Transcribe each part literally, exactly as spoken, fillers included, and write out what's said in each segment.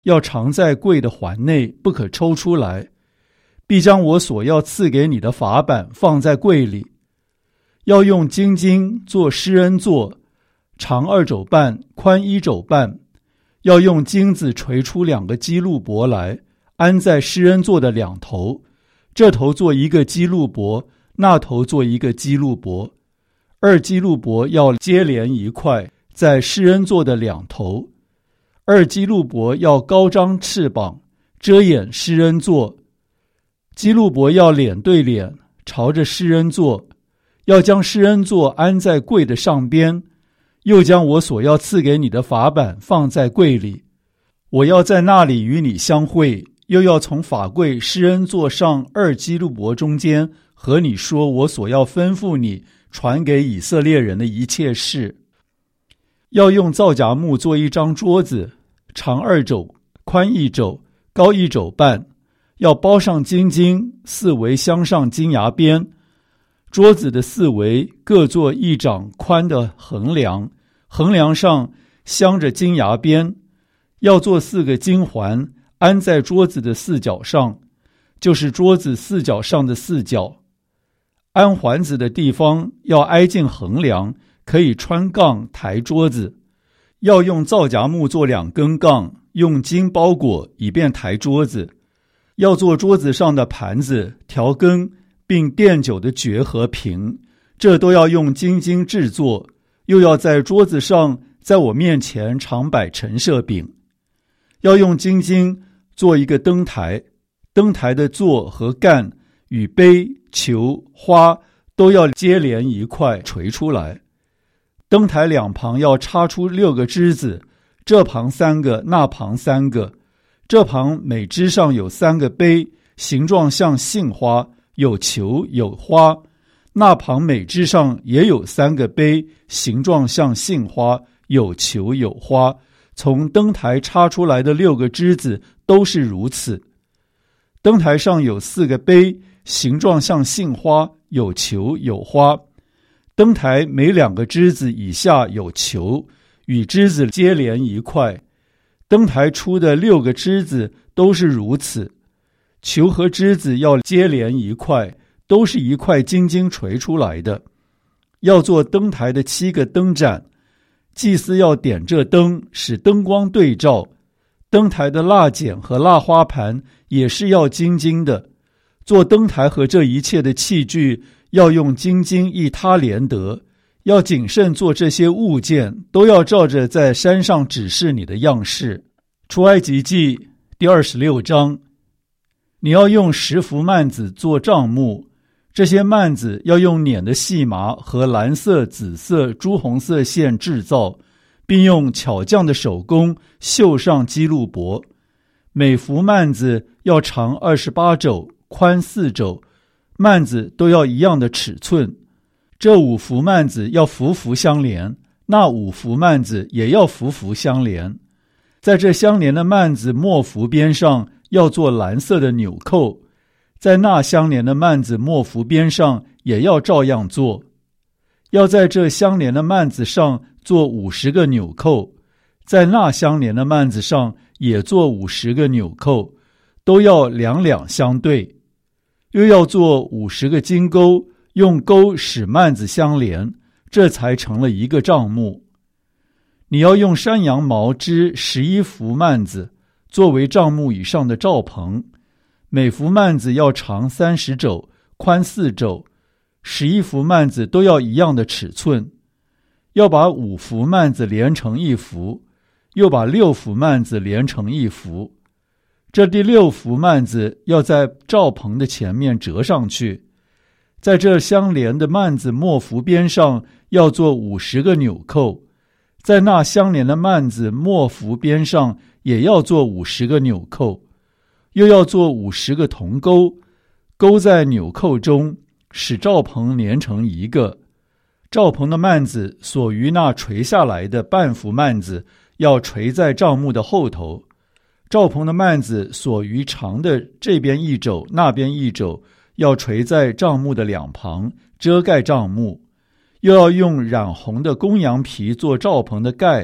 要藏在柜的环内，不可抽出来。必将我所要赐给你的法版放在柜里。要用金金做施恩座，长二肘半，宽一肘半。要用金子锤出两个基路伯来，安在施恩座的两头，这头做一个基路伯，那头做一个基路伯。二基路伯要接连一块，在施恩座的两头。二基路伯要高张翅膀，遮掩施恩座。基路伯要脸对脸，朝着施恩座，要将施恩座安在柜的上边，又将我所要赐给你的法版放在柜里。我要在那里与你相会，又要从法柜施恩座上二基路伯中间和你说我所要吩咐你传给以色列人的一切事。要用皂荚木做一张桌子，长二肘，宽一肘，高一肘半。要包上金金，四围镶上金牙边。桌子的四围各做一掌宽的横梁，横梁上镶着金牙边。要做四个金环，安在桌子的四角上，就是桌子四角上的四角。安环子的地方要挨近横梁，可以穿杠抬桌子。要用皂荚木做两根杠，用金包裹，以便抬桌子。要做桌子上的盘子、调羹，并奠酒的爵和瓶，这都要用金金制作。又要在桌子上，在我面前常摆陈设饼。要用金金做一个灯台，灯台的座和干与杯、球、花都要接连一块垂出来。灯台两旁要插出六个枝子，这旁三个，那旁三个。这旁每枝上有三个杯，形状像杏花，有球有花。那旁每枝上也有三个杯，形状像杏花，有球有花。从灯台插出来的六个枝子都是如此。灯台上有四个杯，形状像杏花，有球有花。灯台每两个枝子以下有球，与枝子接连一块。灯台出的六个枝子都是如此，球和枝子要接连一块，都是一块金金锤出来的。要做灯台的七个灯盏，祭司要点这灯，使灯光对照。灯台的蜡剪和蜡花盘也是要金金的。做灯台和这一切的器具，要用金金一他连得。要谨慎做这些物件，都要照着在山上指示你的样式。出埃及记第二十六章，你要用十幅幔子做帐幕，这些幔子要用捻的细麻和蓝色、紫色、朱红色线制造，并用巧匠的手工绣上基路伯。每幅幔子要长二十八肘，宽四肘，幔子都要一样的尺寸。这五幅幔子要幅幅相连，那五幅幔子也要幅幅相连。在这相连的幔子末幅边上要做蓝色的纽扣，在那相连的幔子末幅边上也要照样做。要在这相连的幔子上做五十个纽扣，在那相连的幔子上也做五十个纽扣，都要两两相对。又要做五十个金钩，用钩使幔子相连，这才成了一个帐幕。你要用山羊毛织十一幅幔子，作为帐幕以上的罩棚。每幅幔子要长三十肘，宽四肘，十一幅幔子都要一样的尺寸。要把五幅幔子连成一幅，又把六幅幔子连成一幅。这第六幅幔子要在罩棚的前面折上去。在这相连的幔子末幅边上要做五十个纽扣，在那相连的幔子末幅边上也要做五十个纽扣，又要做五十个铜钩，钩在纽扣中，使罩棚连成一个。罩棚的幔子所于那垂下来的半幅幔子要垂在帐幕的后头。罩棚的幔子所于长的这边一肘那边一肘要垂在帐幕的两旁，遮盖帐幕。又要用染红的公羊皮做罩棚的盖，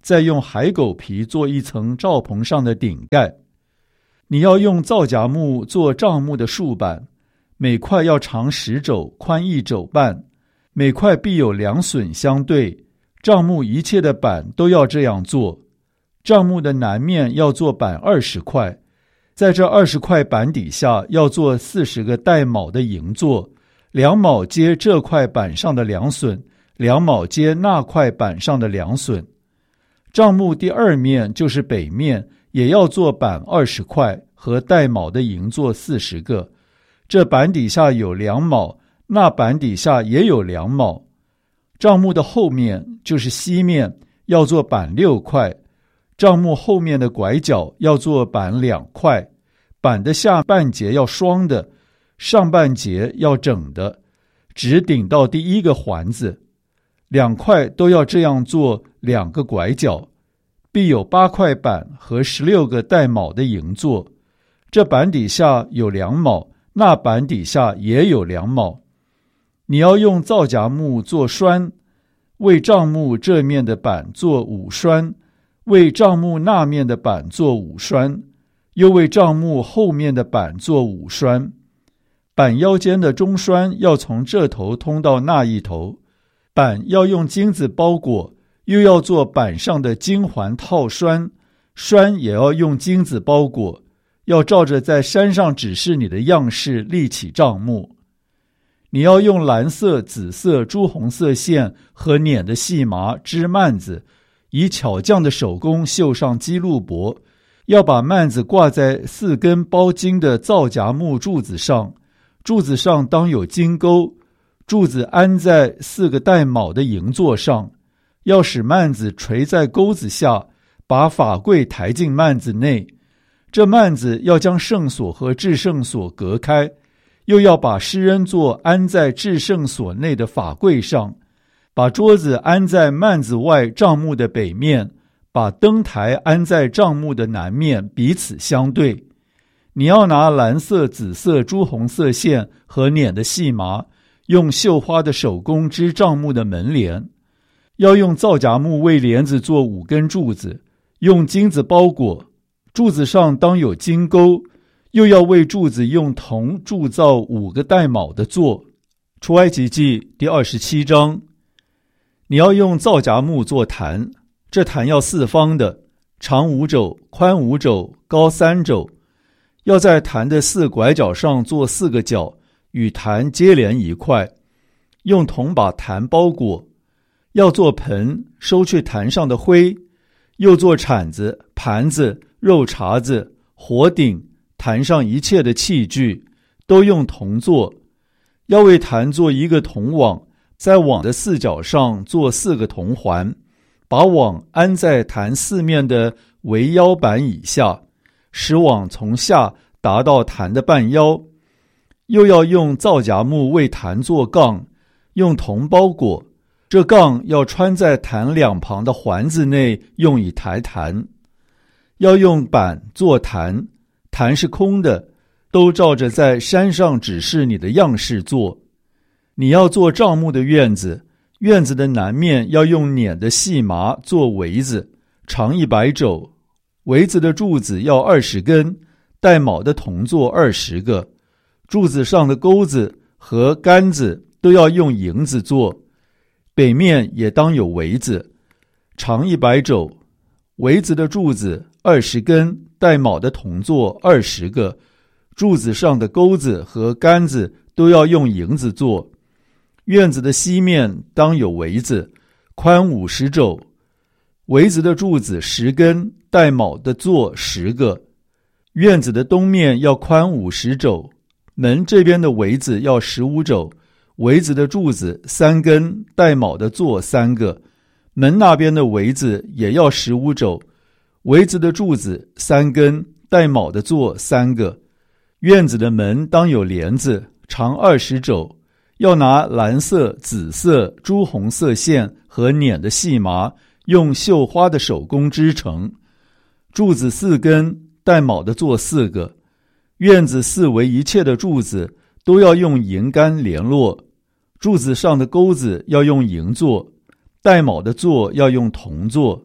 再用海狗皮做一层罩棚上的顶盖。你要用皂荚木做帐幕的竖板，每块要长十肘，宽一肘半，每块必有两榫相对。帐幕一切的板都要这样做。帐幕的南面要做板二十块，在这二十块板底下要做四十个带卯的营座，两卯接这块板上的两榫，两卯接那块板上的两榫。帐幕第二面就是北面，也要做板二十块和带卯的营座四十个，这板底下有两卯，那板底下也有两卯。帐幕的后面就是西面，要做板六块，帐幕后面的拐角要做板两块，板的下半截要双的，上半截要整的，只顶到第一个环子，两块都要这样做两个拐角，必有八块板和十六个带卯的营座，这板底下有两卯，那板底下也有两卯。你要用皂荚木做栓，为帐幕这面的板做五栓，为帐幕那面的板做五栓，又为帐幕后面的板做五栓。板腰间的中栓要从这头通到那一头，板要用金子包裹，又要做板上的金环套栓，栓也要用金子包裹，要照着在山上指示你的样式立起帐幕。你要用蓝色、紫色、朱红色线和捻的细麻织幔子，以巧匠的手工绣上基路帛，要把幔子挂在四根包金的皂荚木柱子上，柱子上当有金钩，柱子安在四个带卯的营座上，要使幔子垂在钩子下，把法柜抬进幔子内。这幔子要将圣所和至圣所隔开，又要把施恩座安在至圣所内的法柜上，把桌子安在幔子外帐幕的北面，把灯台安在帐幕的南面，彼此相对。你要拿蓝色、紫色、朱红色线和捻的细麻，用绣花的手工织帐幕的门帘。要用皂荚木为帘子做五根柱子，用金子包裹，柱子上当有金钩，又要为柱子用铜铸造五个带卯的座。出埃及记第二十七章。你要用皂荚木做坛，这坛要四方的，长五肘，宽五肘，高三肘。要在坛的四拐角上做四个角，与坛接连一块，用铜把坛包裹。要做盆，收去坛上的灰，又做铲子、盘子、肉茬子、火鼎，坛上一切的器具都用铜做。要为坛做一个铜网，在网的四角上做四个铜环，把网安在坛四面的围腰板以下，使网从下达到坛的半腰。又要用皂荚木为坛做杠，用铜包裹，这杠要穿在坛两旁的环子内，用以抬坛。要用板做坛，坛是空的，都照着在山上指示你的样式做。你要做帐幕的院子，院子的南面要用捻的细麻做围子，长一百肘，围子的柱子要二十根，带卯的铜座二十个，柱子上的钩子和杆子都要用银子做。北面也当有围子，长一百肘，围子的柱子二十根，带卯的铜座二十个，柱子上的钩子和杆子都要用银子做。院子的西面当有围子，宽五十肘，围子的柱子十根，带卯的座十个。院子的东面要宽五十肘，门这边的围子要十五肘，围子的柱子三根，带卯的座三个。门那边的围子也要十五肘，围子的柱子三根，带卯的座三个。院子的门当有帘子，长二十肘，要拿蓝色、紫色、朱红色线和捻的细麻，用绣花的手工织成。柱子四根，带卯的座四个。院子四围一切的柱子都要用银杆联络，柱子上的钩子要用银做，带卯的座要用铜做。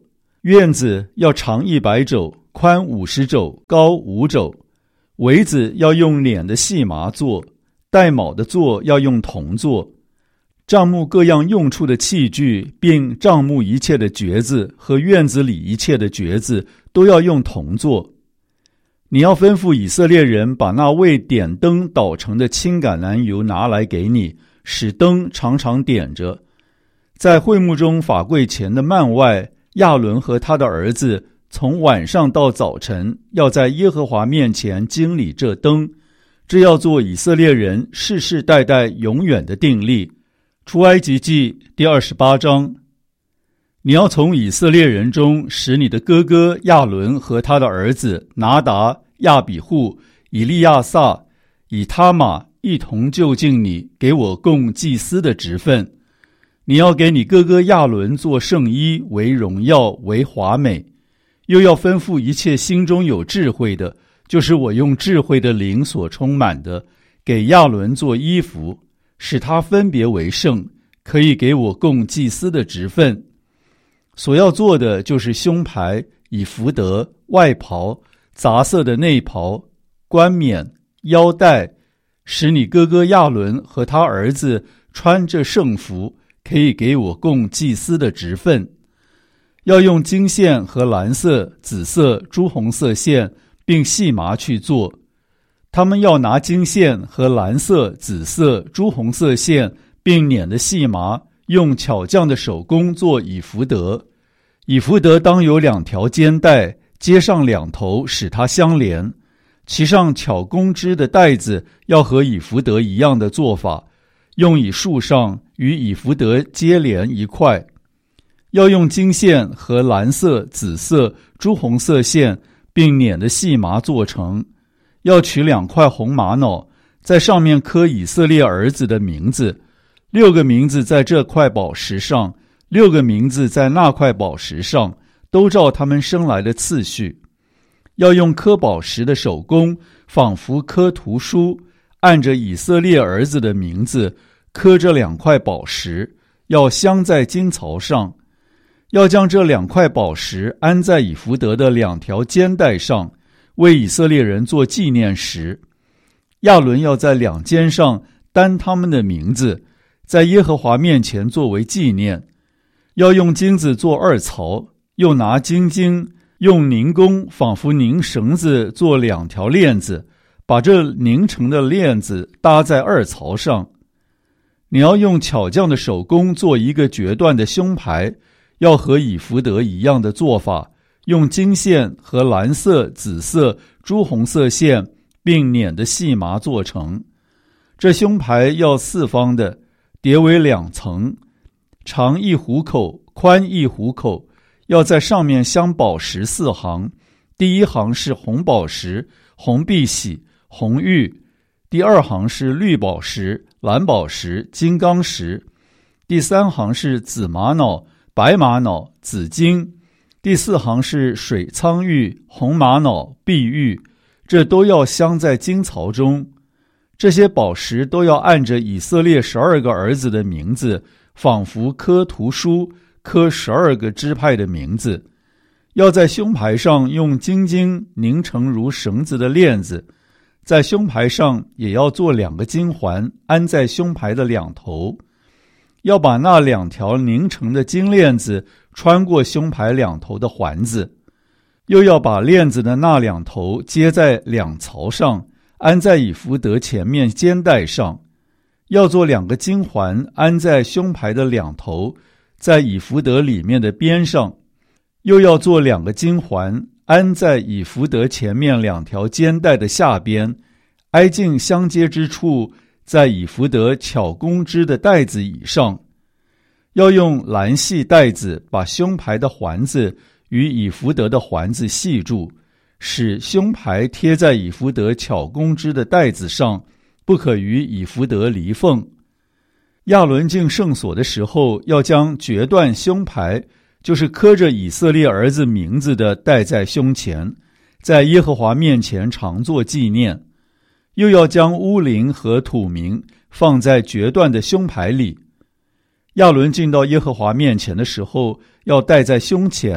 院子要长一百肘，宽五十肘，高五肘。围子要用捻的细麻做，带卯的座要用铜做。帐幕各样用处的器具，并帐幕一切的橛子和院子里一切的橛子，都要用铜做。你要吩咐以色列人把那为点灯捣成的青橄榄油拿来给你，使灯常常点着。在会幕中法柜前的幔外，亚伦和他的儿子从晚上到早晨，要在耶和华面前经理这灯，这要做以色列人世世代代永远的定例。出埃及记第二十八章。你要从以色列人中使你的哥哥亚伦和他的儿子拿达、亚比户、以利亚撒、以他玛一同就近你，给我供祭司的职分。你要给你哥哥亚伦做圣衣，为荣耀，为华美。又要吩咐一切心中有智慧的，就是我用智慧的灵所充满的，给亚伦做衣服，使他分别为圣，可以给我供祭司的职分。所要做的就是胸牌、以弗得、外袍、杂色的内袍、冠冕、腰带，使你哥哥亚伦和他儿子穿着圣服，可以给我供祭司的职分。要用金线和蓝色、紫色、朱红色线，并细麻去做。他们要拿金线和蓝色、紫色、朱红色线，并捻的细麻，用巧匠的手工做以弗得。以弗得当有两条肩带，接上两头，使它相连。其上巧工织的带子要和以弗得一样的做法，用以束上，与以弗得接连一块。要用金线和蓝色、紫色、朱红色线，并捻的细麻做成。要取两块红玛瑙，在上面刻以色列儿子的名字，六个名字在这块宝石上，六个名字在那块宝石上，都照他们生来的次序。要用刻宝石的手工，仿佛刻图书，按着以色列儿子的名字刻这两块宝石，要镶在金槽上。要将这两块宝石安在以弗得的两条肩带上，为以色列人做纪念石。亚伦要在两肩上担他们的名字，在耶和华面前作为纪念。要用金子做二槽，又拿金经，用凝工仿佛凝绳子做两条链子，把这凝成的链子搭在二槽上。你要用巧匠的手工做一个决断的胸牌，要和以弗得一样的做法，用金线和蓝色、紫色、朱红色线，并捻的细麻做成。这胸牌要四方的，叠为两层，长一虎口，宽一虎口，要在上面镶宝石四行。第一行是红宝石、红碧玺、红玉；第二行是绿宝石、蓝宝石、金刚石；第三行是紫玛瑙、白玛瑙、紫金；第四行是水苍玉、红玛瑙、碧玉，这都要镶在金槽中。这些宝石都要按着以色列十二个儿子的名字，仿佛刻图书，刻十二个支派的名字。要在胸牌上用金经凝成如绳子的链子，在胸牌上也要做两个金环，安在胸牌的两头。要把那两条凝成的金链子穿过胸牌两头的环子，又要把链子的那两头接在两槽上，安在以弗得前面肩带上。要做两个金环，安在胸牌的两头，在以弗得里面的边上。又要做两个金环，安在以弗得前面两条肩带的下边，挨近相接之处，在以弗得巧工织的带子以上。要用蓝细带子把胸牌的环子与以弗得的环子系住，使胸牌贴在以弗得巧工织的带子上，不可与以弗得离缝。亚伦进圣所的时候，要将决断胸牌，就是刻着以色列儿子名字的，戴在胸前，在耶和华面前常作纪念。又要将乌灵和土名放在决断的胸牌里。亚伦进到耶和华面前的时候，要戴在胸前，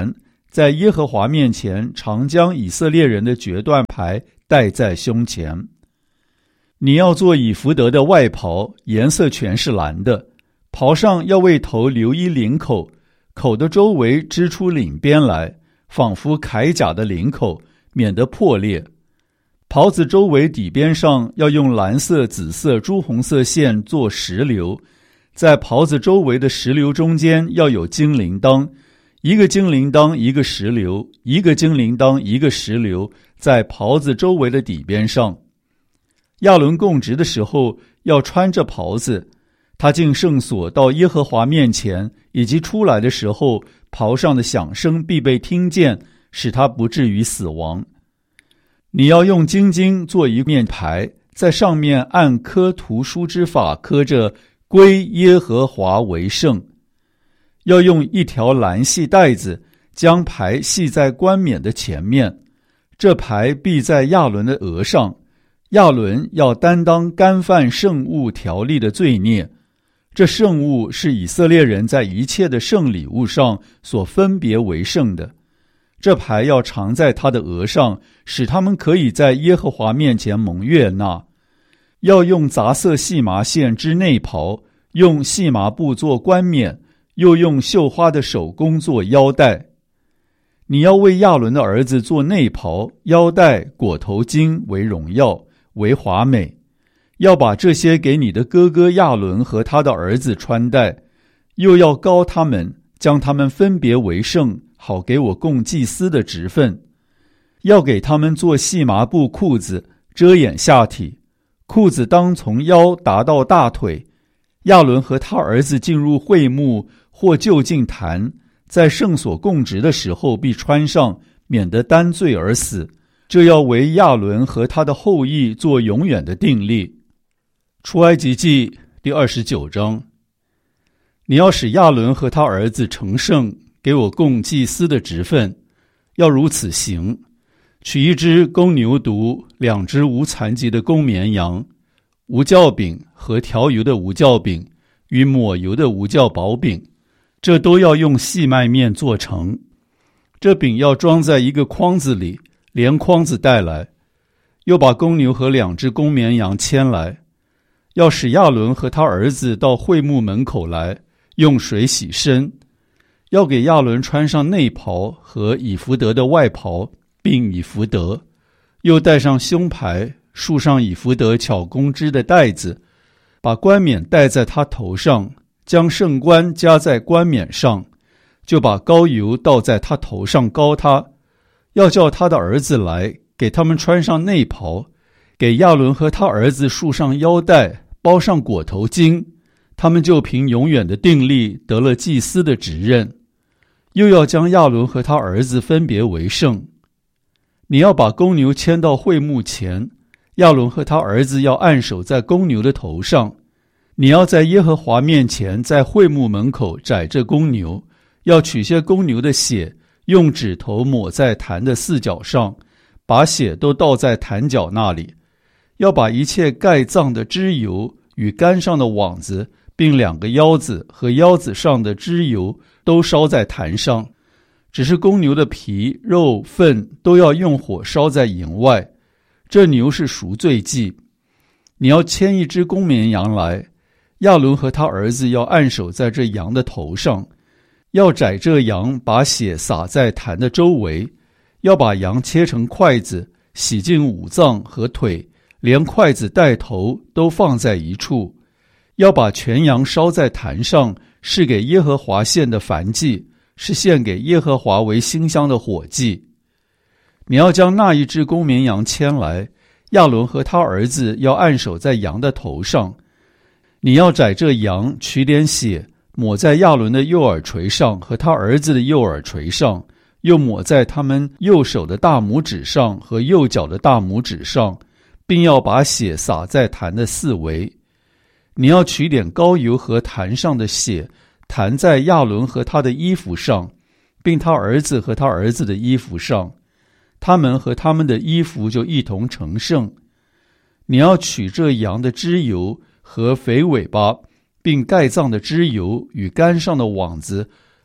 在耶和华面前常将以色列人的决断牌戴在胸前。你要做以弗得的外袍，颜色全是蓝的，袍上要为头留一领口，口的周围织出领边来，仿佛铠甲的领口，免得破裂。袍子周围底边上要用蓝色、紫色、朱红色线做石榴，在袍子周围的石榴中间要有金铃铛，一个金铃铛一个石榴，一个金铃铛一个石榴，在袍子周围的底边上。亚伦供职的时候要穿着袍子，他进圣所到耶和华面前，以及出来的时候，袍上的响声必被听见，使他不至于死亡。你要用金经做一面牌，在上面按刻图书之法刻着归耶和华为圣。要用一条蓝细带子将牌系在冠冕的前面，这牌必在亚伦的额上。亚伦要担当干犯圣物条例的罪孽，这圣物是以色列人在一切的圣礼物上所分别为圣的。这牌要常在他的额上，使他们可以在耶和华面前蒙悦纳。要用杂色细麻线织内袍，用细麻布做冠冕，又用绣花的手工做腰带。你要为亚伦的儿子做内袍、腰带、裹头巾，为荣耀，为华美。要把这些给你的哥哥亚伦和他的儿子穿戴，又要膏他们，将他们分别为圣，好给我供祭司的职分。要给他们做细麻布裤子，遮掩下体，裤子当从腰达到大腿。亚伦和他儿子进入会幕或就近坛，在圣所供职的时候必穿上，免得担罪而死。这要为亚伦和他的后裔做永远的定例。出埃及记第二十九章。你要使亚伦和他儿子成圣，给我供祭司的职分，要如此行：取一只公牛犊，两只无残疾的公绵羊，无酵饼和调油的无酵饼与抹油的无酵薄饼，这都要用细麦面做成。这饼要装在一个筐子里，连筐子带来。又把公牛和两只公绵羊牵来，要使亚伦和他儿子到会幕门口来，用水洗身。要给亚伦穿上内袍和以弗得的外袍，并以弗得，又戴上胸牌，束上以弗得巧工织的带子，把冠冕戴在他头上，将圣冠加在冠冕上，就把膏油倒在他头上膏他。要叫他的儿子来，给他们穿上内袍，给亚伦和他儿子束上腰带，包上裹头巾，他们就凭永远的定例得了祭司的职任。又要将亚伦和他儿子分别为圣。你要把公牛牵到会幕前，亚伦和他儿子要按手在公牛的头上。你要在耶和华面前，在会幕门口宰这公牛，要取些公牛的血，用指头抹在坛的四角上，把血都倒在坛角那里。要把一切盖脏的脂油与杆上的网子，并两个腰子和腰子上的脂油都烧在坛上。只是公牛的皮、肉、粪都要用火烧在营外。这牛是赎罪祭。你要牵一只公绵羊来，亚伦和他儿子要按手在这羊的头上，要宰这羊，把血洒在坛的周围。要把羊切成筷子，洗净五脏和腿，连筷子带头都放在一处。要把全羊烧在坛上，是给耶和华献的燔祭，是献给耶和华为馨香的火祭。你要将那一只公绵羊牵来，亚伦和他儿子要按手在羊的头上。你要宰这羊，取点血，抹在亚伦的右耳垂上和他儿子的右耳垂上，又抹在他们右手的大拇指上和右脚的大拇指上，并要把血洒在坛的四围。你要取点膏油和坛上的血，弹在亚伦和他的衣服上，并他儿子和他儿子的衣服上，他们和他们的衣服就一同成圣。你要取这羊的脂油和肥尾巴，并盖脏的脂油与杆上的网子，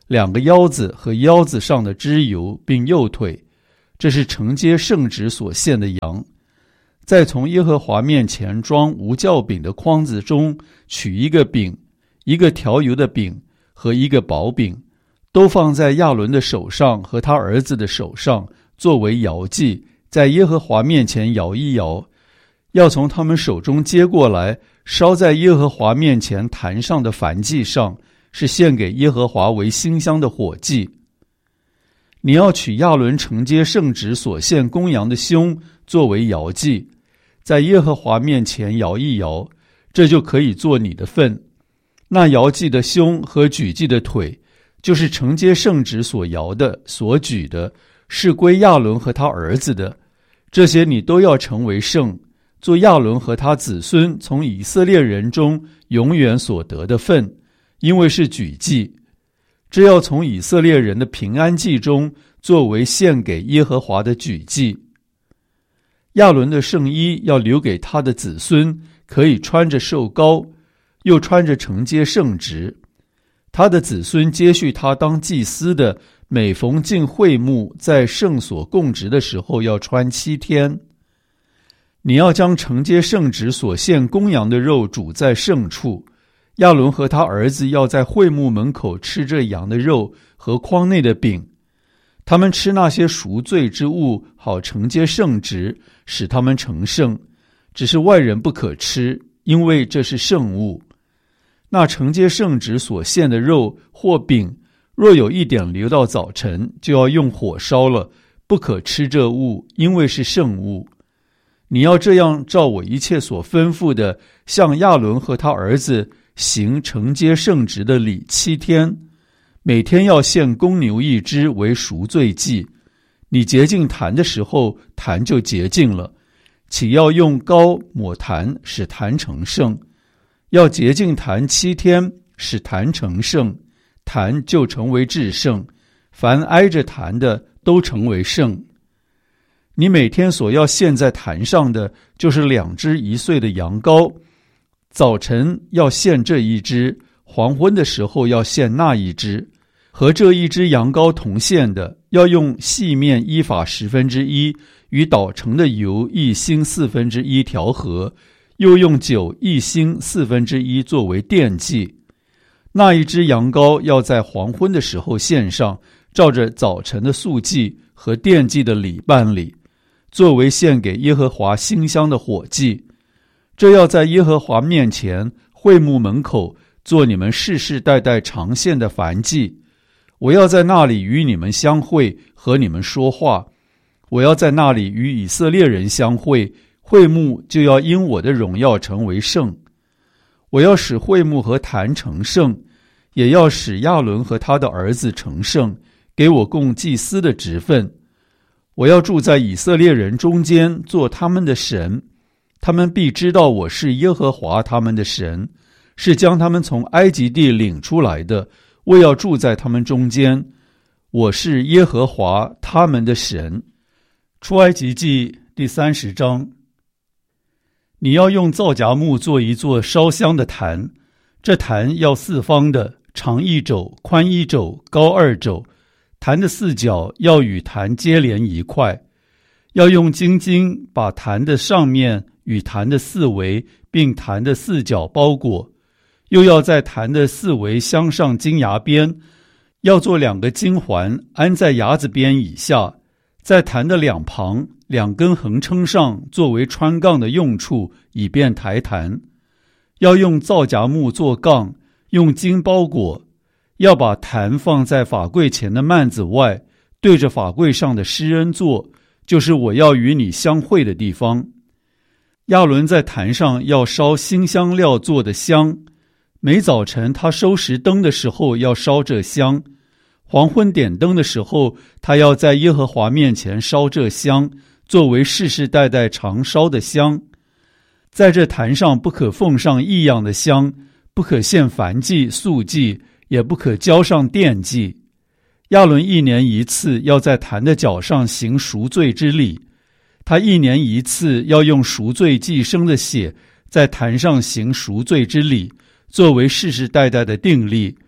两个腰子和腰子上的脂油，并右腿，这是承接圣旨所献的羊。再从耶和华面前装无酵饼的筐子中取一个饼，一个调油的饼和一个薄饼，都放在亚伦的手上和他儿子的手上，作为摇祭，在耶和华面前摇一摇，要从他们手中接过来，烧在耶和华面前坛上的燔祭上，是献给耶和华为馨香的火祭。你要取亚伦承接圣旨所献公羊的胸作为摇祭，在耶和华面前摇一摇，这就可以做你的份。那摇祭的胸和举祭的腿，就是承接圣旨所摇的所举的，是归亚伦和他儿子的，这些你都要成为圣，做亚伦和他子孙从以色列人中永远所得的份，因为是举祭。这要从以色列人的平安祭中作为献给耶和华的举祭。亚伦的圣衣要留给他的子孙，可以穿着受膏，又穿着承接圣职。他的子孙接续他当祭司的，每逢进会幕在圣所供职的时候要穿七天。你要将承接圣职所献公羊的肉煮在圣处，亚伦和他儿子要在会幕门口吃这羊的肉和筐内的饼，他们吃那些赎罪之物，好承接圣职，使他们成圣。只是外人不可吃，因为这是圣物。那承接圣职所献的肉或饼，若有一点留到早晨，就要用火烧了，不可吃这物，因为是圣物。你要这样照我一切所吩咐的，向亚伦和他儿子行承接圣职的礼七天，每天要献公牛一只为赎罪祭。你洁净坛的时候，坛就洁净了，岂要用膏抹坛，使坛成圣。要洁净坛七天，使坛成圣，坛就成为至圣，凡挨着坛的都成为圣。你每天所要献在坛上的，就是两只一岁的羊羔，早晨要献这一只，黄昏的时候要献那一只。和这一只羊羔同献的，要用细面依法十分之一，与捣成的油一星四分之一调和，又用酒一星四分之一作为奠祭。那一只羊羔要在黄昏的时候献上，照着早晨的素祭和奠祭的礼办理，作为献给耶和华馨香的火祭。这要在耶和华面前会幕门口做你们世世代代常献的燔祭。我要在那里与你们相会，和你们说话。我要在那里与以色列人相会，会幕就要因我的荣耀成为圣。我要使会幕和坛成圣，也要使亚伦和他的儿子成圣，给我供祭司的职分。我要住在以色列人中间，做他们的神，他们必知道我是耶和华他们的神，是将他们从埃及地领出来的。我要住在他们中间，我是耶和华他们的神。出埃及记第三十章。你要用皂荚木做一座烧香的坛，这坛要四方的，长一肘，宽一肘，高二肘。坛的四角要与坛接连一块，要用金筋把坛的上面与坛的四围并坛的四角包裹，又要在坛的四围镶上金牙边，要做两个金环，安在牙子边以下，在坛的两旁两根横撑上，作为穿杠的用处，以便抬坛。要用皂荚木做杠，用金包裹。要把坛放在法柜前的幔子外，对着法柜上的施恩座，就是我要与你相会的地方。亚伦在坛上要烧馨香料做的香，每早晨他收拾灯的时候要烧这香，黄昏点灯的时候，他要在耶和华面前烧这香，作为世世代代常烧的香。在这坛上不可奉上异样的香，不可献燔祭、素祭，也不可浇上奠祭。亚伦一年一次要在坛的脚上行赎罪之礼，他一年一次要用赎罪祭牲的血在坛上行赎罪之礼，作为世世代代的定例。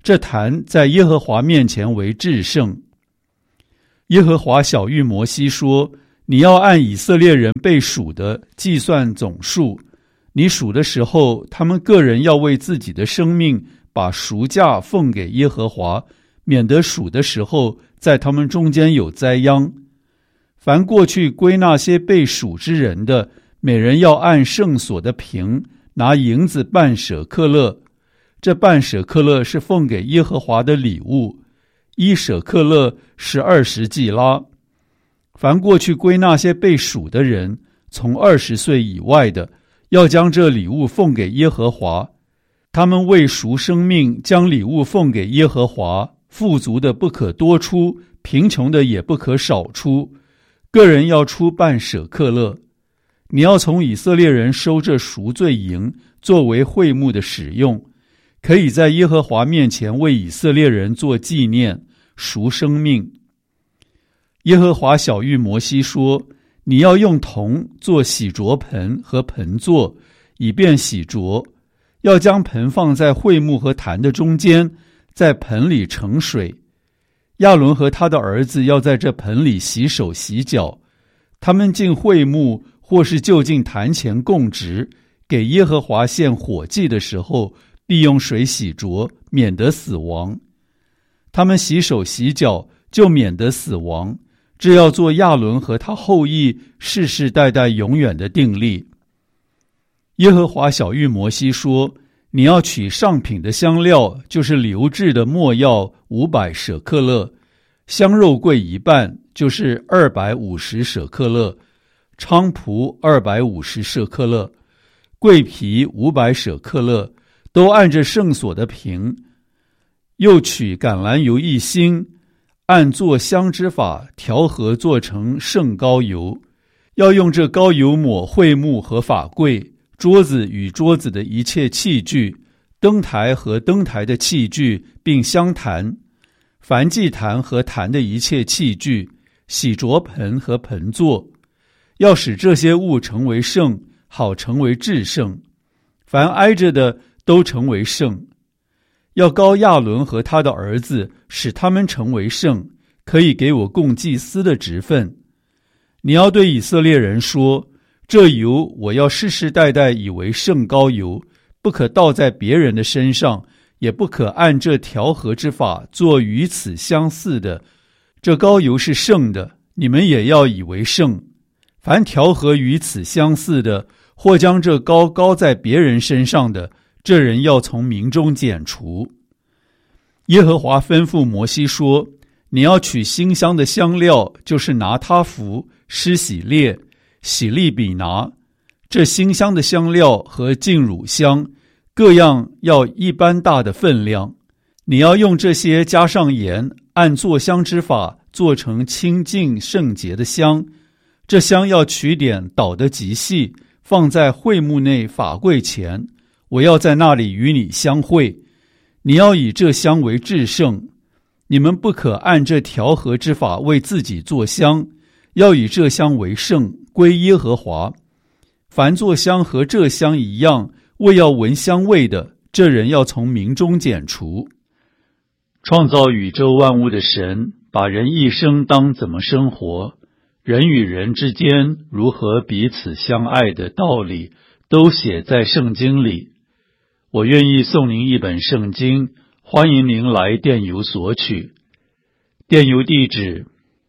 这坛在耶和华面前为至圣。耶和华晓谕摩西说，你要按以色列人被数的计算总数，你数的时候，他们个人要为自己的生命把赎价奉给耶和华，免得数的时候在他们中间有灾殃。凡过去归那些被数之人的，每人要按圣所的平拿银子半舍克勒，这半舍克勒是奉给耶和华的礼物，一舍克勒是二十季拉。凡过去归那些被数的人，从二十岁以外的，要将这礼物奉给耶和华。他们为赎生命，将礼物奉给耶和华，富足的不可多出，贫穷的也不可少出，个人要出半舍克勒。你要从以色列人收这赎罪银，作为会幕的使用，可以在耶和华面前为以色列人做纪念，赎生命。耶和华晓谕摩西说，你要用铜做洗濯盆和盆座，以便洗濯，要将盆放在会幕和坛的中间，在盆里盛水。亚伦和他的儿子要在这盆里洗手洗脚，他们进会幕或是就近坛前供职，给耶和华献火祭的时候，必用水洗濯，免得死亡。他们洗手洗脚，就免得死亡。这要做亚伦和他后裔世世代代永远的定例。耶和华晓谕摩西说，你要取上品的香料，就是流质的没药五百舍克勒，香肉桂一半，就是二百五十舍克勒，菖蒲二百五十舍克勒，桂皮五百舍克勒，都按着圣所的平。又取橄榄油一星，按做香之法调和做成圣膏油，要用这膏油抹会幕和法柜、桌子与桌子的一切器具、灯台和灯台的器具，并香坛、燔祭坛和坛的一切器具、洗濯盆和盆座，要使这些物成为圣，好成为至圣。凡挨着的都成为圣。要膏亚伦和他的儿子，使他们成为圣，可以给我供祭司的职分。你要对以色列人说，这油我要世世代代以为圣膏油，不可倒在别人的身上，也不可按这调和之法做与此相似的。这膏油是圣的，你们也要以为圣。凡调和与此相似的，或将这膏膏在别人身上的，这人要从民中剪除。耶和华吩咐摩西说，你要取馨香的香料，就是拿他弗、施喜列、喜利比拿，这馨香的香料和净乳香，各样要一般大的分量。你要用这些加上盐，按做香之法做成清净圣洁的香。这香要取点捣得极细，放在会幕内法柜前，我要在那里与你相会。你要以这香为至圣。你们不可按这调和之法为自己做香，要以这香为圣，归耶和华。凡做香和这香一样，为要闻香味的，这人要从民中剪除。创造宇宙万物的神，把人一生当怎么生活，人与人之间如何彼此相爱的道理，都写在圣经里。我愿意送您一本圣经，欢迎您来电邮索取。电邮地址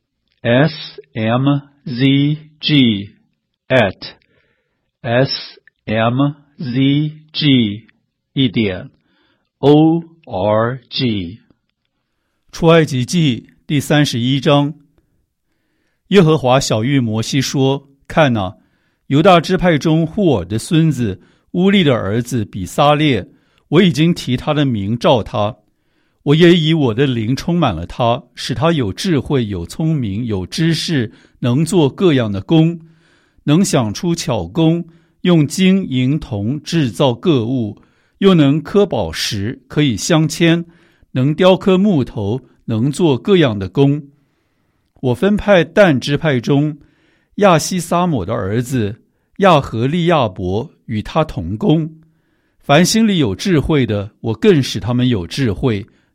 s m z g at s m z g 一点 o r g。 出埃及记第三十一章。耶和华晓谕摩西说，看哪，犹大支派中户尔的孙子乌利的儿子比撒列，我已经提他的名召他，我也以我的灵充满了他，使他有智慧，有聪明，有知识，能做各样的工，能想出巧工，用金银铜制造各物，又能刻宝石，可以镶嵌，能雕刻木头，能做各样的工。我分派但支派中亚西撒抹的儿子亚和利亚伯与他同工。凡心里有智慧的，我更使他们有智慧，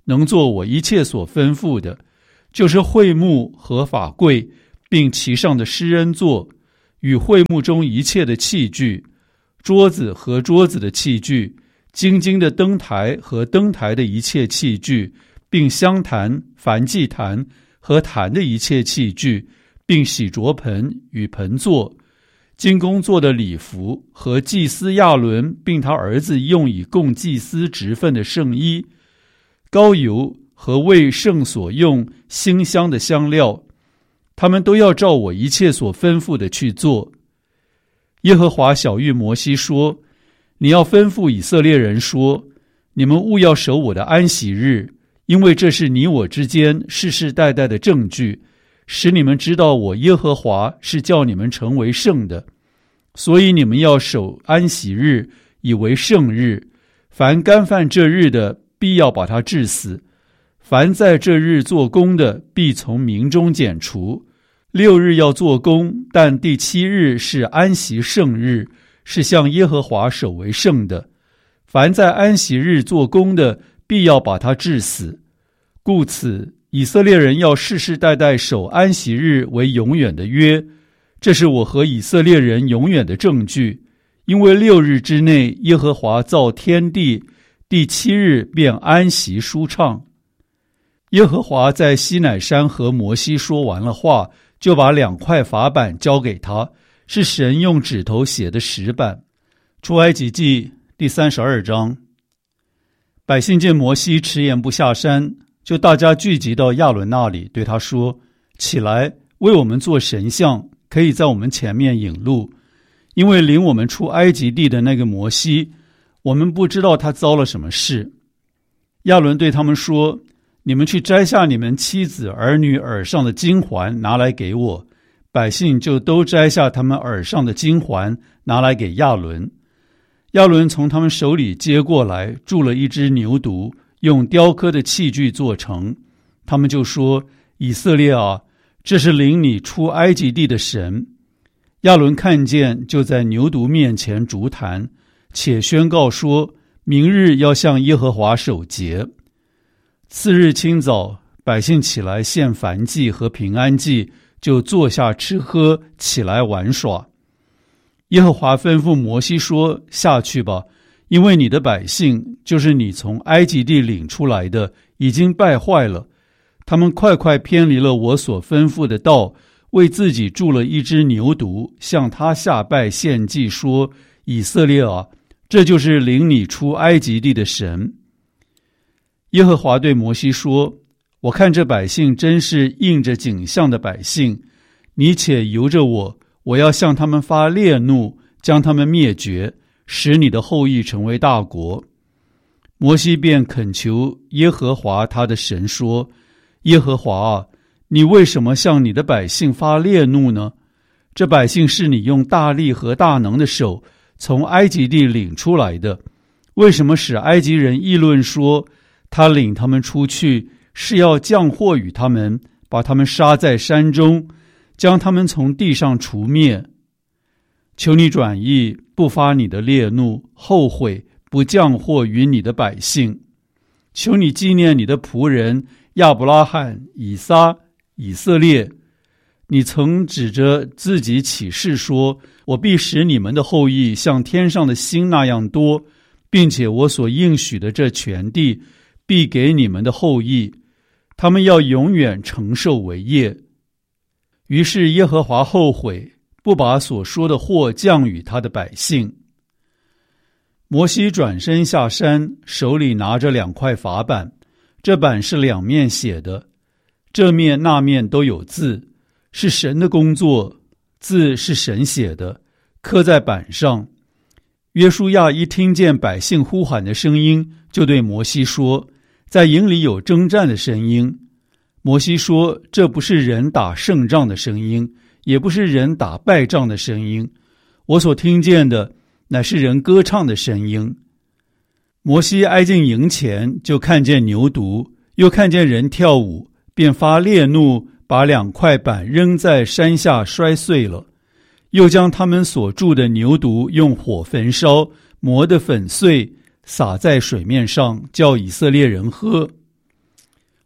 能做我一切所吩咐的，就是会幕和法柜，并其上的施恩座，与会幕中一切的器具，桌子和桌子的器具，金金的灯台和灯台的一切器具，并香坛、燔祭坛和坛的一切器具，并洗濯盆与盆座，金工做的礼服和祭司亚伦并他儿子用以供祭司职分的圣衣，膏油和为圣所用馨香的香料，他们都要照我一切所吩咐的去做。耶和华晓谕摩西说，你要吩咐以色列人说，你们务要守我的安息日，因为这是你我之间世世代代的证据，使你们知道我耶和华是叫你们成为圣的。所以你们要守安息日，以为圣日。凡干犯这日的，必要把他治死；凡在这日做工的，必从民中剪除。六日要做工，但第七日是安息圣日，是向耶和华守为圣的。凡在安息日做工的，必要把他治死。故此，以色列人要世世代代守安息日为永远的约，这是我和以色列人永远的证据。因为六日之内，耶和华造天地，第七日便安息舒畅。耶和华在西乃山和摩西说完了话，就把两块法板交给他，是神用指头写的石板。出埃及记第三十二章。百姓见摩西迟延不下山，就大家聚集到亚伦那里，对他说，起来，为我们做神像，可以在我们前面引路。因为领我们出埃及地的那个摩西，我们不知道他遭了什么事。亚伦对他们说，你们去摘下你们妻子儿女耳上的金环，拿来给我。百姓就都摘下他们耳上的金环，拿来给亚伦。亚伦从他们手里接过来，铸了一只牛犊，用雕刻的器具做成。他们就说，以色列啊，这是领你出埃及地的神。亚伦看见，就在牛犊面前筑坛，且宣告说，明日要向耶和华守节。次日清早，百姓起来献燔祭和平安祭，就坐下吃喝，起来玩耍。耶和华吩咐摩西说，下去吧，因为你的百姓，就是你从埃及地领出来的，已经败坏了。他们快快偏离了我所吩咐的道，为自己铸了一只牛犊，向他下拜献祭，说，以色列啊，这就是领你出埃及地的神。耶和华对摩西说，我看这百姓真是应着景象的百姓，你且由着我，我要向他们发烈怒，将他们灭绝，使你的后裔成为大国。摩西便恳求耶和华他的神说，耶和华啊，你为什么向你的百姓发烈怒呢？这百姓是你用大力和大能的手从埃及地领出来的，为什么使埃及人议论说，他领他们出去是要降祸与他们，把他们杀在山中，将他们从地上除灭？求你转意，不发你的烈怒，后悔不降祸于你的百姓。求你纪念你的仆人亚伯拉罕、以撒、以色列。你曾指着自己起誓说，我必使你们的后裔像天上的星那样多，并且我所应许的这全地必给你们的后裔，他们要永远承受为业。于是耶和华后悔，不把所说的祸降与他的百姓。摩西转身下山，手里拿着两块法板，这板是两面写的，这面那面都有字，是神的工作，字是神写的，刻在板上。约书亚一听见百姓呼喊的声音，就对摩西说，在营里有征战的声音。摩西说，这不是人打胜仗的声音，也不是人打败仗的声音，我所听见的乃是人歌唱的声音。摩西挨近营前，就看见牛犊，又看见人跳舞，便发烈怒，把两块板扔在山下摔碎了，又将他们所铸的牛犊用火焚烧，磨得粉碎，撒在水面上，叫以色列人喝。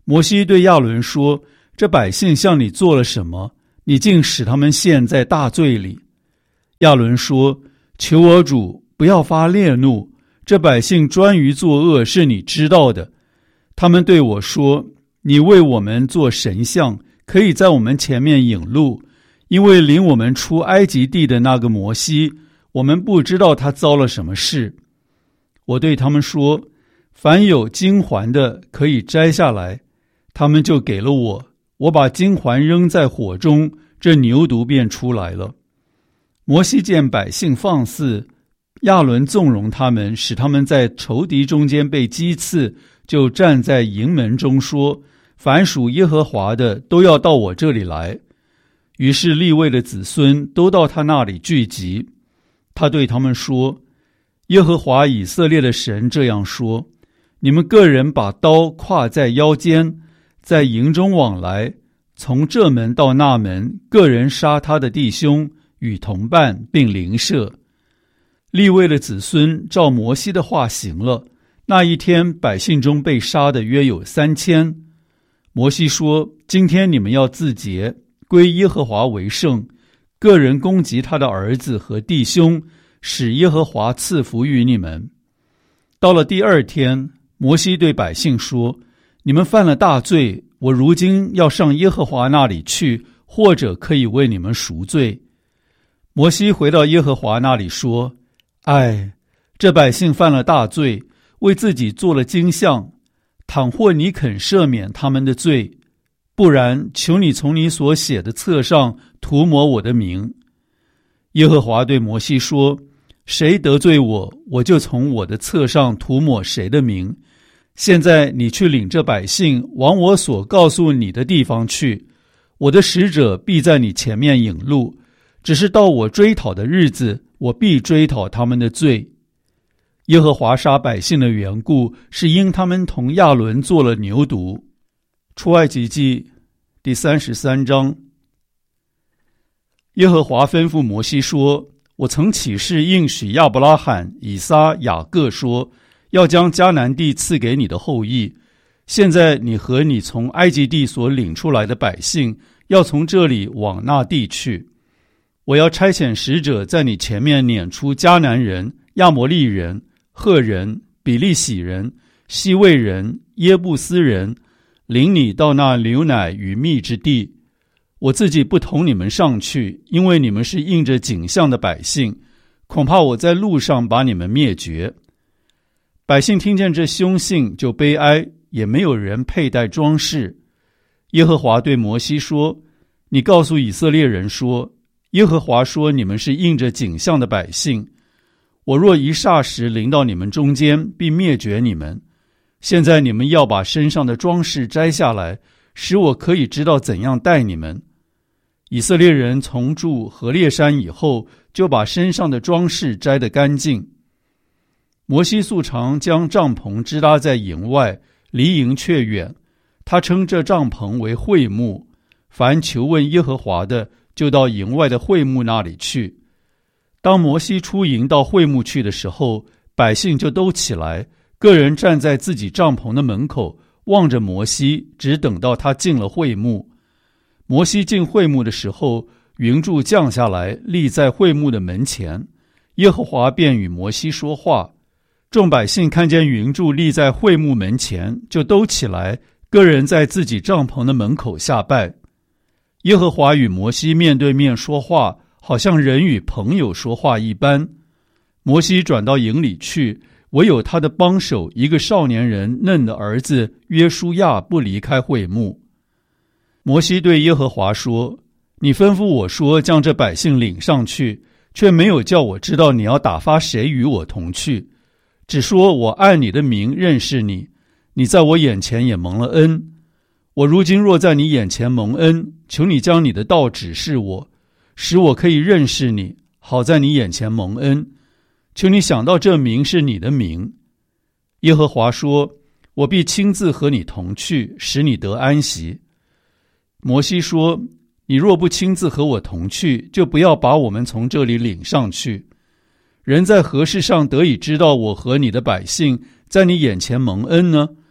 摩西对亚伦说：这百姓向你做了什么？你竟使他们陷在大罪里。亚伦说：求我主不要发烈怒，这百姓专于作恶，是你知道的。他们对我说：你为我们做神像，可以在我们前面引路，因为领我们出埃及地的那个摩西，我们不知道他遭了什么事。我对他们说：凡有金环的可以摘下来。他们就给了我，我把金环扔在火中，这牛犊便出来了。摩西见百姓放肆，亚伦纵容他们，使他们在仇敌中间被击刺，就站在营门中说：凡属耶和华的都要到我这里来。于是利未的子孙都到他那里聚集。他对他们说：耶和华以色列的神这样说：你们个人把刀挎在腰间，在营中往来，从这门到那门，个人杀他的弟兄与同伴，并邻舍。利未的子孙照摩西的话行了。那一天，百姓中被杀的约有三千。摩西说：今天你们要自洁，归耶和华为圣，个人攻击他的儿子和弟兄，使耶和华赐福于你们。到了第二天，摩西对百姓说：你们犯了大罪，我如今要上耶和华那里去，或者可以为你们赎罪。摩西回到耶和华那里说：唉，这百姓犯了大罪，为自己做了金像，倘或你肯赦免他们的罪，不然求你从你所写的册上涂抹我的名。耶和华对摩西说：谁得罪我，我就从我的册上涂抹谁的名。现在你去领这百姓往我所告诉你的地方去，我的使者必在你前面引路，只是到我追讨的日子，我必追讨他们的罪。耶和华杀百姓的缘故，是因他们同亚伦做了牛犊。出埃及记第三十三章。耶和华吩咐摩西说：我曾起誓应许亚伯拉罕、以撒、雅各说，要将迦南地赐给你的后裔。现在你和你从埃及地所领出来的百姓，要从这里往那地去。我要差遣使者在你前面撵出迦南人、亚摩利人、赫人、比利洗人、西魏人、耶布斯人，领你到那流奶与蜜之地。我自己不同你们上去，因为你们是应着景象的百姓，恐怕我在路上把你们灭绝。百姓听见这凶信就悲哀，也没有人佩戴装饰。耶和华对摩西说：你告诉以色列人说，耶和华说你们是应着景象的百姓，我若一霎时临到你们中间，必灭绝你们。现在你们要把身上的装饰摘下来，使我可以知道怎样待你们。以色列人从住何烈山以后，就把身上的装饰摘得干净。摩西素常将帐篷支搭在营外，离营却远。他称这帐篷为会幕，凡求问耶和华的，就到营外的会幕那里去。当摩西出营到会幕去的时候，百姓就都起来，个人站在自己帐篷的门口，望着摩西，只等到他进了会幕。摩西进会幕的时候，云柱降下来，立在会幕的门前，耶和华便与摩西说话。众百姓看见云柱立在会幕门前，就都起来，个人在自己帐篷的门口下拜。耶和华与摩西面对面说话，好像人与朋友说话一般。摩西转到营里去，唯有他的帮手一个少年人嫩的儿子约书亚不离开会幕。摩西对耶和华说：你吩咐我说将这百姓领上去，却没有叫我知道你要打发谁与我同去，只说我按你的名认识你，你在我眼前也蒙了恩。我如今若在你眼前蒙恩，求你将你的道指示我，使我可以认识你，好在你眼前蒙恩。求你想到这名是你的名。耶和华说：我必亲自和你同去，使你得安息。摩西说：你若不亲自和我同去，就不要把我们从这里领上去。人在何事上得以知道我和你的百姓在你眼前蒙恩呢？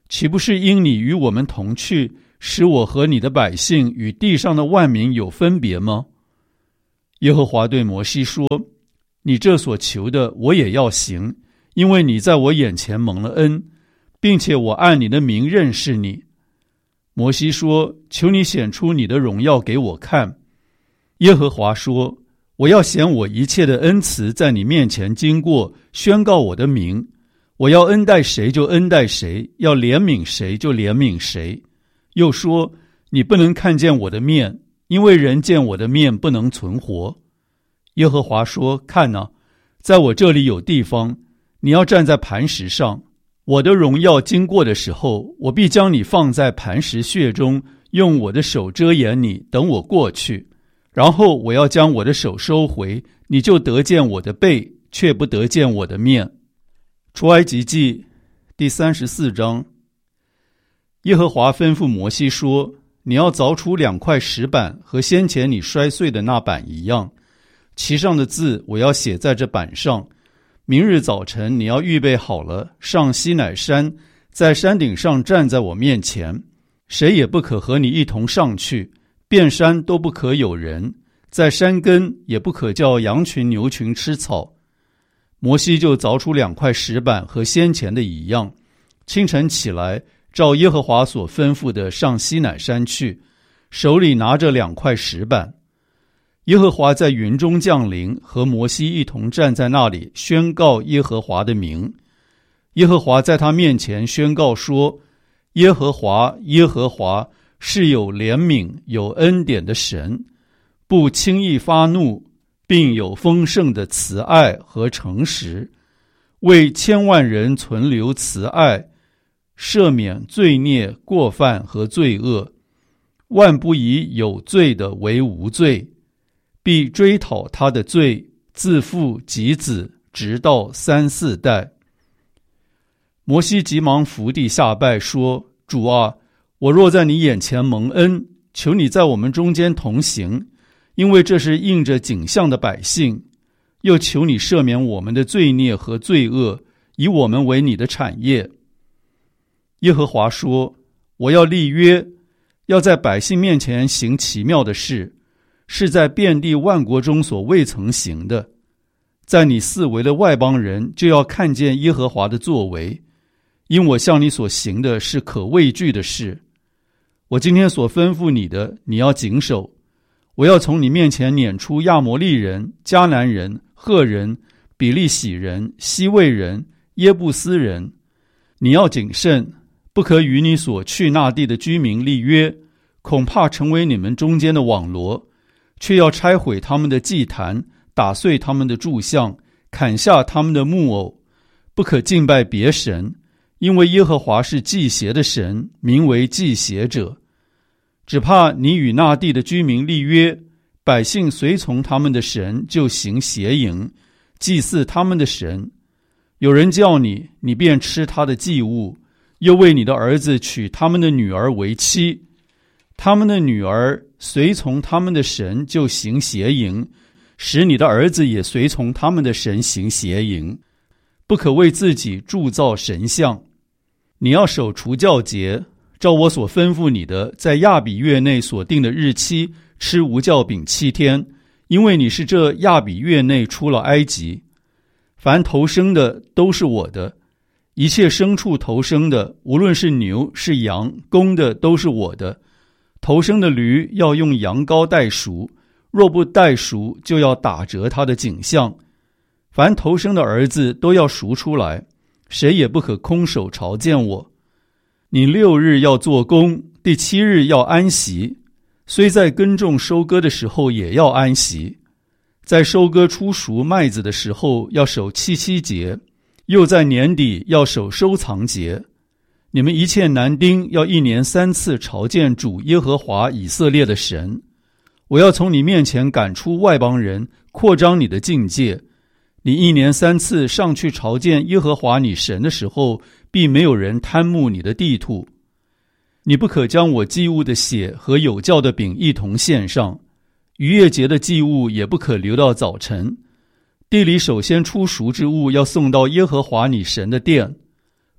岂不是因你与我们同去，使我和你的百姓与地上的万民有分别吗？耶和华对摩西说，你这所求的我也要行，因为你在我眼前蒙了恩，并且我按你的名认识你。摩西说，求你显出你的荣耀给我看。耶和华说，我要显我一切的恩慈在你面前经过，宣告我的名。我要恩待谁就恩待谁，要怜悯谁就怜悯谁。又说，你不能看见我的面，因为人见我的面不能存活。耶和华说，看哪，在我这里有地方，你要站在磐石上。我的荣耀经过的时候，我必将你放在磐石穴中，用我的手遮掩你，等我过去。然后我要将我的手收回，你就得见我的背，却不得见我的面。出埃及记第三十四章。耶和华吩咐摩西说，你要凿出两块石板，和先前你摔碎的那板一样，其上的字我要写在这板上。明日早晨你要预备好了，上西乃山，在山顶上站在我面前，谁也不可和你一同上去，遍山都不可有人，在山根也不可叫羊群牛群吃草。摩西就凿出两块石板，和先前的一样，清晨起来，照耶和华所吩咐的上西乃山去，手里拿着两块石板。耶和华在云中降临，和摩西一同站在那里，宣告耶和华的名。耶和华在他面前宣告说，耶和华耶和华是有怜悯有恩典的神，不轻易发怒，并有丰盛的慈爱和诚实，为千万人存留慈爱，赦免罪孽过犯和罪恶，万不以有罪的为无罪，必追讨他的罪，自父及子，直到三四代。摩西急忙伏地下拜说，主啊，我若在你眼前蒙恩，求你在我们中间同行，因为这是应着景象的百姓，又求你赦免我们的罪孽和罪恶，以我们为你的产业。耶和华说，我要立约，要在百姓面前行奇妙的事，是在遍地万国中所未曾行的。在你四围的外邦人就要看见耶和华的作为，因我向你所行的是可畏惧的事。我今天所吩咐你的，你要谨守。我要从你面前撵出亚摩利人、迦南人、赫人、比利洗人、西魏人、耶布斯人。你要谨慎，不可与你所去那地的居民立约，恐怕成为你们中间的网罗，却要拆毁他们的祭坛，打碎他们的柱像，砍下他们的木偶，不可敬拜别神，因为耶和华是祭邪的神，名为祭邪者。只怕你与那地的居民立约，百姓随从他们的神，就行邪淫，祭祀他们的神。有人叫你，你便吃他的祭物，又为你的儿子娶他们的女儿为妻。他们的女儿随从他们的神，就行邪淫，使你的儿子也随从他们的神行邪淫。不可为自己铸造神像。你要守除酵节，照我所吩咐你的，在亚比月内所定的日期吃无酵饼七天，因为你是这亚比月内出了埃及。凡头生的都是我的，一切牲畜头生的，无论是牛是羊，公的都是我的。头生的驴要用羊羔代赎，若不代赎，就要打折他的颈项。凡头生的儿子都要赎出来，谁也不可空手朝见我。你六日要做工，第七日要安息，虽在耕种收割的时候也要安息。在收割出熟麦子的时候要守七七节，又在年底要守收藏节。你们一切男丁要一年三次朝见主耶和华以色列的神。我要从你面前赶出外邦人，扩张你的境界。你一年三次上去朝见耶和华你神的时候，必没有人贪慕你的地土。你不可将我祭物的血和有酵的饼一同献上，逾越节的祭物也不可留到早晨。地里首先出熟之物要送到耶和华你神的殿，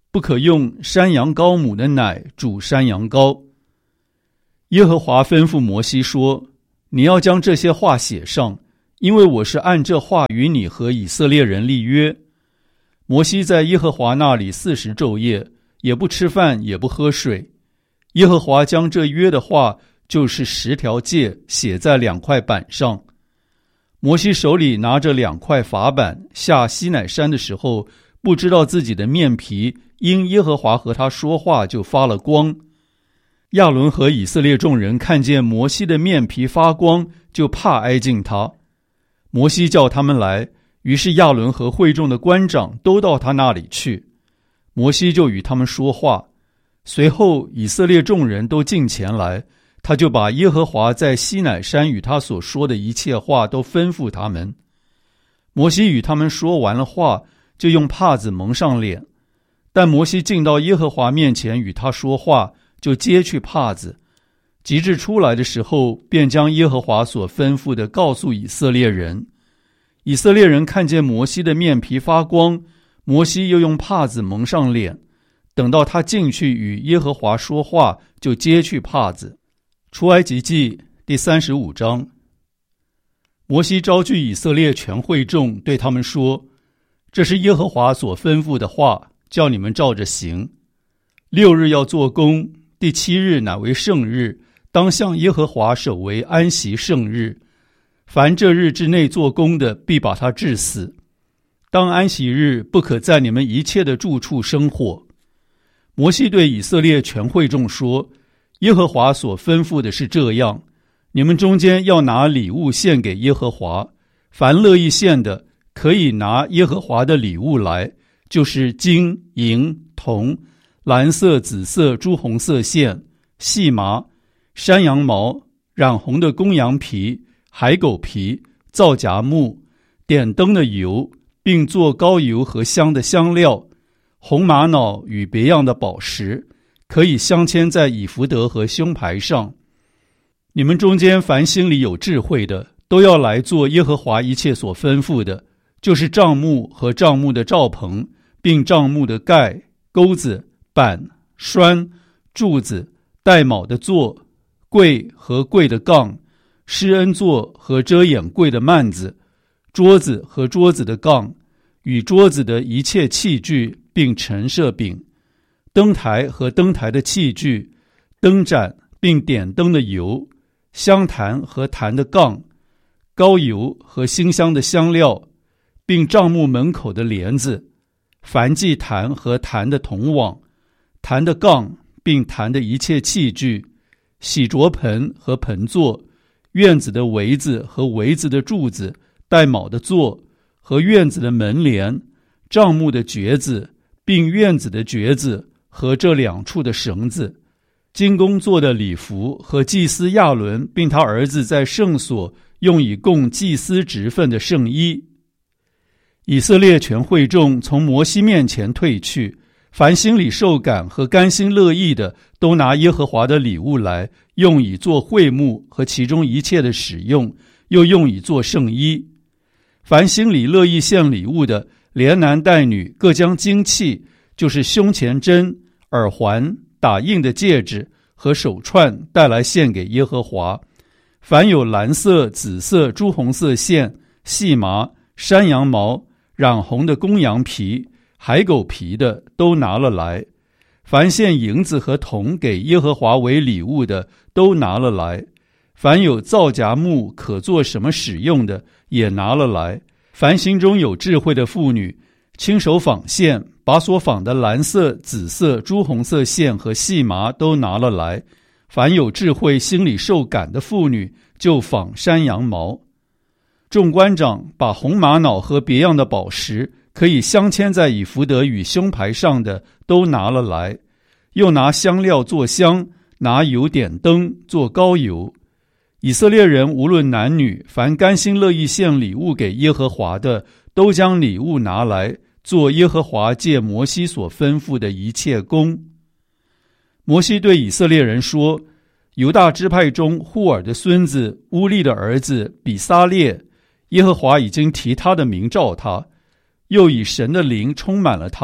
不可用山羊羔母的奶煮山羊羔。耶和华吩咐摩西说，你要将这些话写上，因为我是按这话与你和以色列人立约。摩西在耶和华那里四十昼夜，也不吃饭，也不喝水。耶和华将这约的话，就是十条诫，写在两块板上。摩西手里拿着两块法板，下西乃山的时候，不知道自己的面皮因耶和华和他说话就发了光。亚伦和以色列众人看见摩西的面皮发光，就怕挨近他。摩西叫他们来，于是亚伦和会众的官长都到他那里去。摩西就与他们说话。随后以色列众人都进前来，他就把耶和华在西乃山与他所说的一切话都吩咐他们。摩西与他们说完了话，就用帕子蒙上脸。但摩西进到耶和华面前与他说话，就揭去帕子。及至出来的时候，便将耶和华所吩咐的告诉以色列人。以色列人看见摩西的面皮发光，摩西又用帕子蒙上脸。等到他进去与耶和华说话，就揭去帕子。出埃及记第三十五章。摩西招聚以色列全会众，对他们说，这是耶和华所吩咐的话，叫你们照着行。六日要做工，第七日乃为圣日，当向耶和华守为安息圣日。凡这日之内做工的，必把他治死。当安息日，不可在你们一切的住处生火。摩西对以色列全会众说，耶和华所吩咐的是这样，你们中间要拿礼物献给耶和华，凡乐意献的，可以拿耶和华的礼物来，就是金、银、铜、蓝色、紫色、朱红色线、细麻、山羊毛、染红的公羊皮、海狗皮、皂荚木、点灯的油，并做膏油和香的香料，红玛瑙与别样的宝石，可以镶嵌在以弗得和胸牌上。你们中间凡心里有智慧的，都要来做耶和华一切所吩咐的，就是帐幕和帐幕的罩棚，并帐幕的盖、钩子、板、栓、柱子、带卯的座、柜和柜的杠、施恩座和遮掩柜的幔子、桌子和桌子的杠，与桌子的一切器具，并陈设饼、灯台和灯台的器具、灯盏并点灯的油、香坛和坛的杠、膏油和馨香的香料，并帐幕门口的帘子、燔祭坛和坛的铜网、坛的杠并坛的一切器具、洗濯盆和盆座、院子的围子和围子的柱子、带卯的座和院子的门帘、帐幕的橛子，并院子的橛子和这两处的绳子，金工做的礼服和祭司亚伦并他儿子在圣所用以供祭司职分的圣衣。以色列全会众从摩西面前退去，凡心里受感和甘心乐意的，都拿耶和华的礼物来，用以做会幕和其中一切的使用，又用以做圣衣。凡心里乐意献礼物的，连男带女各将金器，就是胸前针、耳环、打印的戒指和手串带来献给耶和华。凡有蓝色、紫色、朱红色线、细麻、山羊毛、染红的公羊皮、海狗皮的，都拿了来。凡献银子和铜给耶和华为礼物的，都拿了来。凡有皂荚木可做什么使用的，也拿了来。凡心中有智慧的妇女，亲手纺线，把所纺的蓝色、紫色、朱红色线和细麻都拿了来。凡有智慧心里受感的妇女，就纺山羊毛。众官长把红玛瑙和别样的宝石，可以镶嵌在以弗得与胸牌上的，都拿了来。又拿香料做香，拿油点灯做膏油。以色列人无论男女，凡甘心乐意献礼物给耶和华的，都将礼物拿来，做耶和华借摩西所吩咐的一切工。摩西对以色列人说，犹大支派中户尔的孙子乌利的儿子比撒列，耶和华已经提他的名召他，又以神的灵充满了他，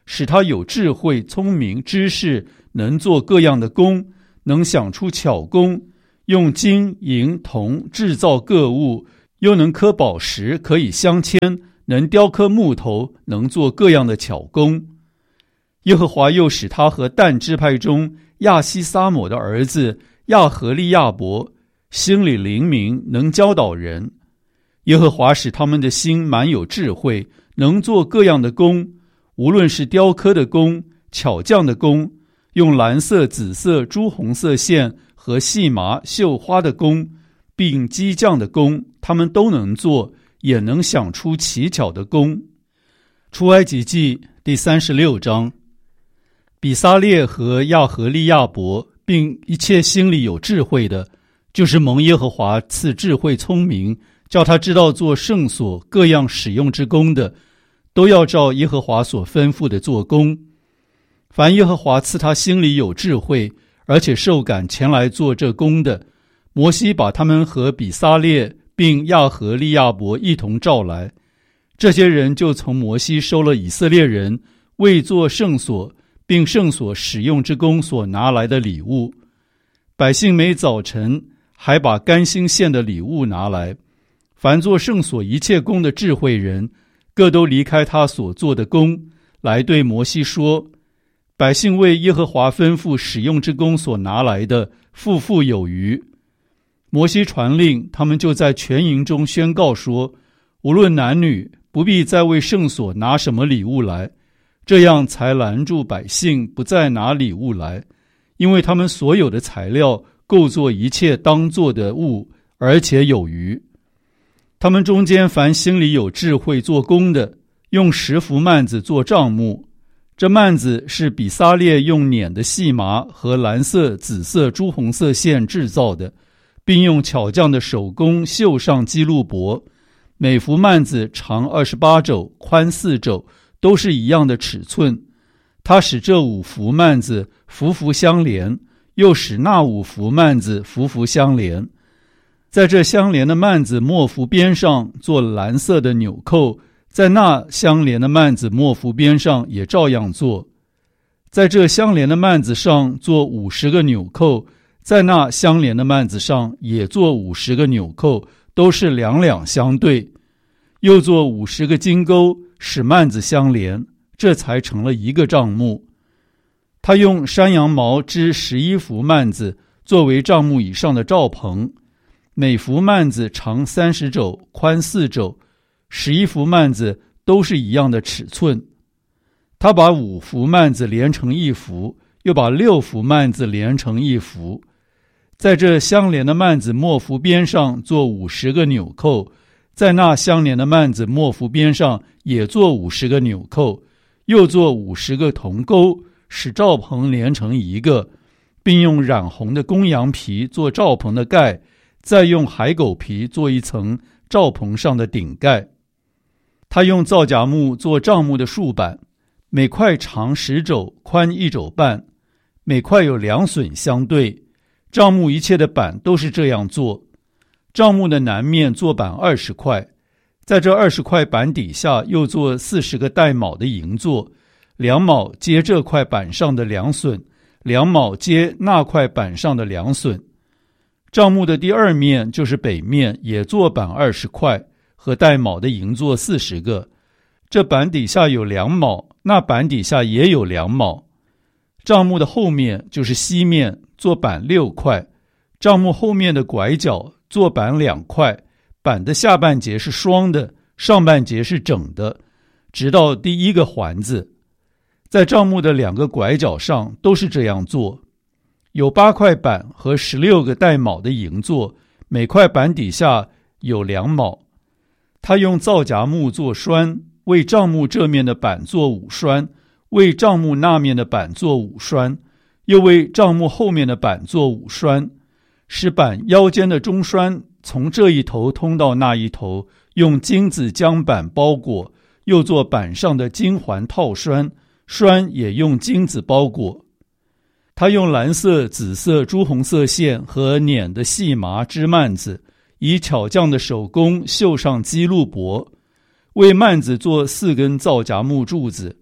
使他有智慧、聪明、知识，能做各样的工，能想出巧工，用金银铜制造各物，又能刻宝石，可以镶嵌，能雕刻木头，能做各样的巧工。耶和华又使他和但支派中亚西撒抹的儿子亚何利亚伯心里灵明，能教导人。耶和华使他们的心满有智慧，能做各样的工，无论是雕刻的工、巧匠的工，用蓝色、紫色、朱红色线和细麻、绣花的工，并机匠的工，他们都能做，也能想出奇巧的工。出埃及记第三十六章。比撒列和亚何利亚伯，并一切心里有智慧的，就是蒙耶和华赐智慧聪明，叫他知道做圣所各样使用之工的，都要照耶和华所吩咐的做工。凡耶和华赐他心里有智慧，而且受感前来做这工的，摩西把他们和比撒列并亚何利亚伯一同召来。这些人就从摩西收了以色列人为做圣所并圣所使用之工所拿来的礼物。百姓每早晨还把甘心献的礼物拿来。凡做圣所一切工的智慧人，各都离开他所做的工，来对摩西说：百姓为耶和华吩咐使用之工所拿来的，富富有余。摩西传令，他们就在全营中宣告说：无论男女，不必再为圣所拿什么礼物来。这样才拦住百姓不再拿礼物来，因为他们所有的材料够做一切当做的物，而且有余。他们中间凡心里有智慧做工的，用十幅幔子做帐幕。这幔子是比撒列用捻的细麻和蓝色、紫色、朱红色线制造的，并用巧匠的手工绣上基路伯。每幅幔子长二十八肘，宽四肘，都是一样的尺寸。他使这五幅幔子幅幅相连，又使那五幅幔子幅幅相连。在这相连的幔子末幅边上做蓝色的纽扣，在那相连的幔子末幅边上也照样做。在这相连的幔子上做五十个纽扣，在那相连的幔子上也做五十个纽扣，都是两两相对。又做五十个金钩，使幔子相连，这才成了一个帐幕。他用山羊毛织十一幅幔子，作为帐幕以上的罩棚。每幅幔子长三十肘，宽四肘，十一幅幔子都是一样的尺寸。他把五幅幔子连成一幅，又把六幅幔子连成一幅。在这相连的幔子末幅边上做五十个纽扣，在那相连的幔子末幅边上也做五十个纽扣，又做五十个铜钩，使罩棚连成一个，并用染红的公羊皮做罩棚的盖，再用海狗皮做一层罩棚上的顶盖。他用皂荚木做帐幕的竖板，每块长十肘，宽一肘半，每块有两榫相对。帐幕一切的板都是这样做。帐幕的南面做板二十块，在这二十块板底下又做四十个带卯的银座，两卯接这块板上的两榫，两卯接那块板上的两榫。帐幕的第二面就是北面，也做板二十块，和带卯的银座四十个。这板底下有两卯，那板底下也有两卯。帐幕的后面就是西面，做板六块。帐幕后面的拐角做板两块，板的下半截是双的，上半截是整的，直到第一个环子。在帐幕的两个拐角上都是这样做。有八块板和十六个带卯的银座，每块板底下有两卯。他用皂荚木做栓，为帐幕这面的板做五栓，为帐幕那面的板做五栓，又为帐幕后面的板做五栓，使板腰间的中栓从这一头通到那一头，用金子将板包裹，又做板上的金环套栓，栓也用金子包裹。他用蓝色、紫色、朱红色线和捻的细麻织幔子，以巧匠的手工绣上基路伯，为幔子做四根皂荚木柱子，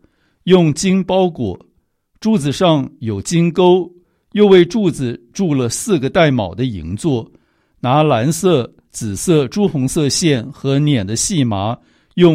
用金包裹，柱子上有金钩，又为柱子铸了四个带卯的银座，拿蓝色、紫色、朱红色线和捻的细麻